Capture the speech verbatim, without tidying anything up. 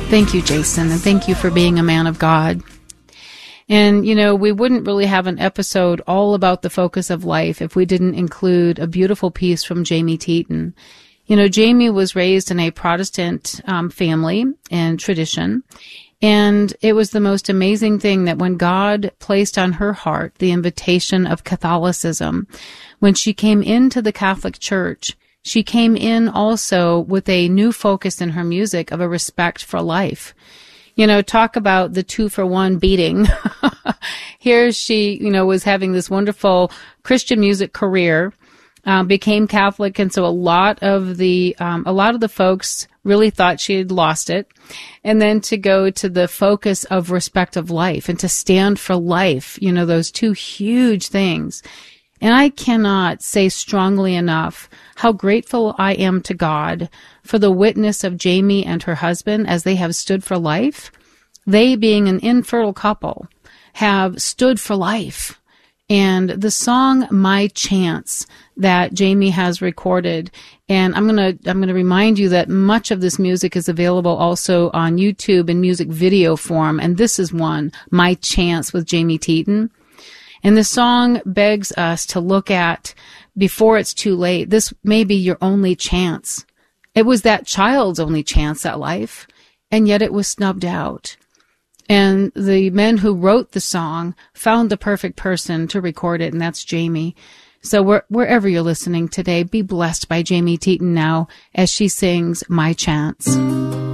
Thank you, Jason, and thank you for being a man of God. And, you know, we wouldn't really have an episode all about the focus of life if we didn't include a beautiful piece from Jamie Teton. You know, Jamie was raised in a Protestant um, family and tradition, and it was the most amazing thing that when God placed on her heart the invitation of Catholicism, when she came into the Catholic Church, she came in also with a new focus in her music of a respect for life. You know, talk about the two for one beating. Here she, you know, was having this wonderful Christian music career, uh, became Catholic, and so a lot of the, um, a lot of the folks really thought she had lost it. And then to go to the focus of respect of life and to stand for life, you know, those two huge things. And I cannot say strongly enough how grateful I am to God for the witness of Jamie and her husband as they have stood for life. They, being an infertile couple, have stood for life. And the song My Chance that Jamie has recorded, and I'm going to I'm going to remind you that much of this music is available also on YouTube in music video form, and this is one, My Chance with Jamie Teton. And the song begs us to look at, before it's too late, this may be your only chance. It was that child's only chance at life, and yet it was snubbed out. And the men who wrote the song found the perfect person to record it, and that's Jamie. So where, wherever you're listening today, be blessed by Jamie Teton now as she sings My Chance.